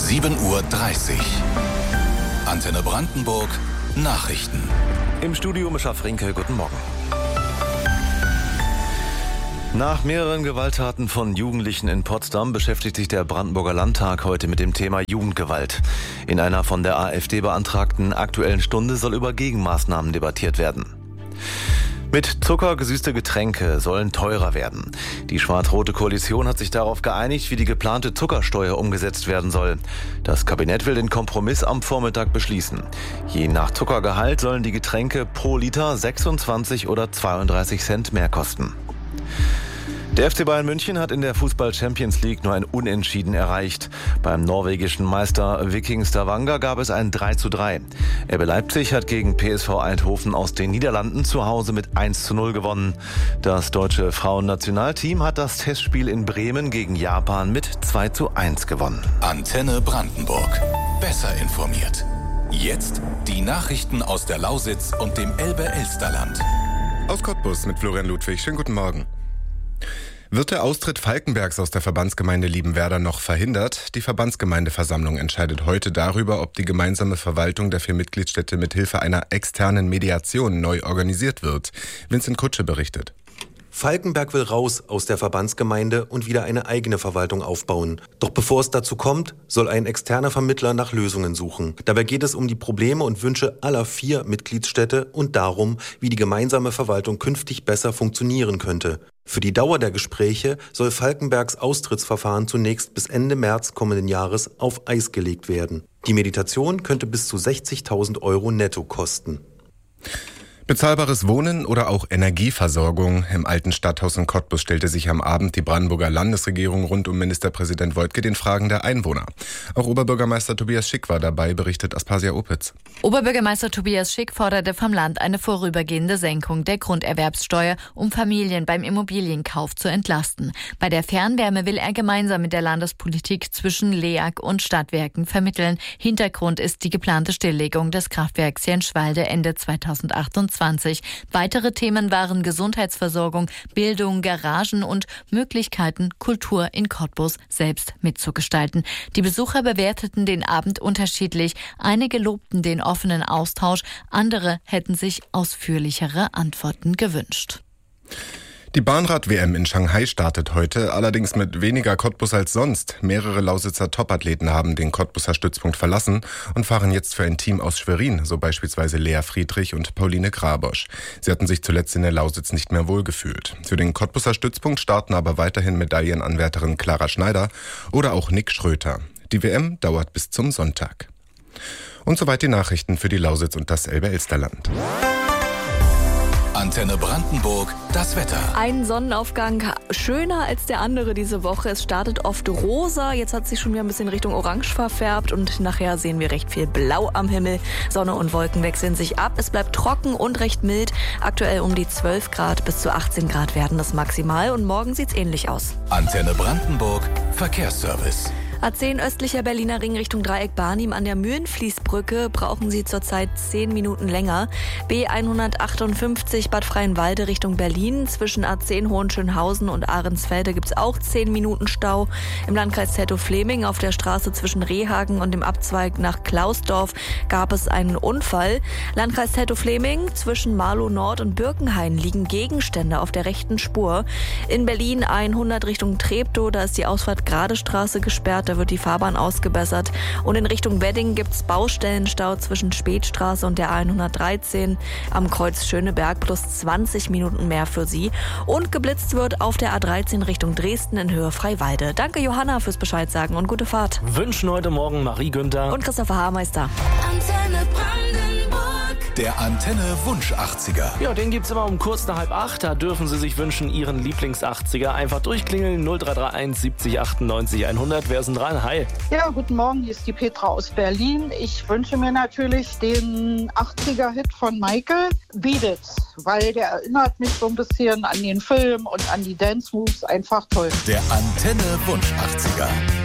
7:30 Uhr. Antenne Brandenburg Nachrichten. Im Studio Mischa Frinke, guten Morgen. Nach mehreren Gewalttaten von Jugendlichen in Potsdam beschäftigt sich der Brandenburger Landtag heute mit dem Thema Jugendgewalt. In einer von der AfD beantragten Aktuellen Stunde soll über Gegenmaßnahmen debattiert werden. Mit Zucker gesüßte Getränke sollen teurer werden. Die schwarz-rote Koalition hat sich darauf geeinigt, wie die geplante Zuckersteuer umgesetzt werden soll. Das Kabinett will den Kompromiss am Vormittag beschließen. Je nach Zuckergehalt sollen die Getränke pro Liter 26 oder 32 Cent mehr kosten. Der FC Bayern München hat in der Fußball-Champions League nur ein Unentschieden erreicht. Beim norwegischen Meister Viking Stavanger gab es ein 3:3. RB Leipzig hat gegen PSV Eindhoven aus den Niederlanden zu Hause mit 1:0 gewonnen. Das deutsche Frauennationalteam hat das Testspiel in Bremen gegen Japan mit 2:1 gewonnen. Antenne Brandenburg. Besser informiert. Jetzt die Nachrichten aus der Lausitz und dem Elbe-Elsterland. Aus Cottbus mit Florian Ludwig. Schönen guten Morgen. Wird der Austritt Falkenbergs aus der Verbandsgemeinde Liebenwerda noch verhindert? Die Verbandsgemeindeversammlung entscheidet heute darüber, ob die gemeinsame Verwaltung der 4 Mitgliedsstädte mit Hilfe einer externen Mediation neu organisiert wird. Vincent Kutsche berichtet. Falkenberg will raus aus der Verbandsgemeinde und wieder eine eigene Verwaltung aufbauen. Doch bevor es dazu kommt, soll ein externer Vermittler nach Lösungen suchen. Dabei geht es um die Probleme und Wünsche aller 4 Mitgliedsstädte und darum, wie die gemeinsame Verwaltung künftig besser funktionieren könnte. Für die Dauer der Gespräche soll Falkenbergs Austrittsverfahren zunächst bis Ende März kommenden Jahres auf Eis gelegt werden. Die Mediation könnte bis zu 60.000 € netto kosten. Bezahlbares Wohnen oder auch Energieversorgung. Im alten Stadthaus in Cottbus stellte sich am Abend die Brandenburger Landesregierung rund um Ministerpräsident Woidke den Fragen der Einwohner. Auch Oberbürgermeister Tobias Schick war dabei, berichtet Aspasia Opitz. Oberbürgermeister Tobias Schick forderte vom Land eine vorübergehende Senkung der Grunderwerbssteuer, um Familien beim Immobilienkauf zu entlasten. Bei der Fernwärme will er gemeinsam mit der Landespolitik zwischen LEAG und Stadtwerken vermitteln. Hintergrund ist die geplante Stilllegung des Kraftwerks Jenschwalde Ende 2028. Weitere Themen waren Gesundheitsversorgung, Bildung, Garagen und Möglichkeiten, Kultur in Cottbus selbst mitzugestalten. Die Besucher bewerteten den Abend unterschiedlich. Einige lobten den offenen Austausch, andere hätten sich ausführlichere Antworten gewünscht. Die Bahnrad-WM in Shanghai startet heute, allerdings mit weniger Cottbus als sonst. Mehrere Lausitzer Topathleten haben den Cottbuser Stützpunkt verlassen und fahren jetzt für ein Team aus Schwerin, so beispielsweise Lea Friedrich und Pauline Grabosch. Sie hatten sich zuletzt in der Lausitz nicht mehr wohlgefühlt. Für den Cottbuser Stützpunkt starten aber weiterhin Medaillenanwärterin Clara Schneider oder auch Nick Schröter. Die WM dauert bis zum Sonntag. Und soweit die Nachrichten für die Lausitz und das Elbe-Elsterland. Antenne Brandenburg, das Wetter. Ein Sonnenaufgang schöner als der andere diese Woche. Es startet oft rosa, jetzt hat sich schon wieder ein bisschen Richtung orange verfärbt und nachher sehen wir recht viel Blau am Himmel. Sonne und Wolken wechseln sich ab. Es bleibt trocken und recht mild. Aktuell um die 12 Grad bis zu 18 Grad werden das maximal und morgen sieht's ähnlich aus. Antenne Brandenburg, Verkehrsservice. A10 östlicher Berliner Ring Richtung Dreieck Barnim an der Mühlenfließbrücke brauchen Sie zurzeit 10 Minuten länger. B158 Bad Freienwalde Richtung Berlin. Zwischen A10 Hohenschönhausen und Ahrensfelde gibt es auch 10 Minuten Stau. Im Landkreis Zertow-Fleming auf der Straße zwischen Rehhagen und dem Abzweig nach Klausdorf gab es einen Unfall. Landkreis Zertow-Fleming zwischen Marlow Nord und Birkenhain liegen Gegenstände auf der rechten Spur. In Berlin 100 Richtung Treptow, da ist die Ausfahrt Gradestraße gesperrt. Da wird die Fahrbahn ausgebessert. Und in Richtung Wedding gibt es Baustellenstau zwischen Spätstraße und der 113 am Kreuz Schöneberg plus 20 Minuten mehr für Sie. Und geblitzt wird auf der A13 Richtung Dresden in Höhe Freiwalde. Danke Johanna fürs Bescheid sagen und gute Fahrt. Wünschen heute Morgen Marie Günther Und Christopher Haarmeister. Antenne Brandenburg. Der Antenne Wunsch 80er. Ja, den gibt's immer um kurz nach 7:30. Da dürfen Sie sich wünschen, Ihren Lieblings-80er. Einfach durchklingeln 0331 70 98 100. Wer ist denn dran? Hi. Ja, guten Morgen, hier ist die Petra aus Berlin. Ich wünsche mir natürlich den 80er-Hit von Michael, Beat It, weil der erinnert mich so ein bisschen an den Film und an die Dance-Moves. Einfach toll. Der Antenne Wunsch 80er.